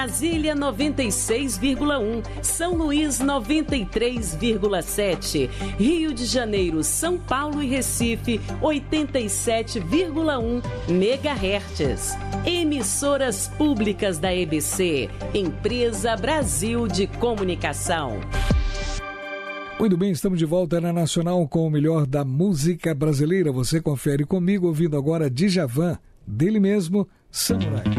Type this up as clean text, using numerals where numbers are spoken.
Brasília 96,1, São Luís 93,7, Rio de Janeiro, São Paulo e Recife 87,1 MHz. Emissoras públicas da EBC, Empresa Brasil de Comunicação. Muito bem, estamos de volta na Nacional com o melhor da música brasileira. Você confere comigo, ouvindo agora Djavan, dele mesmo, Samurai.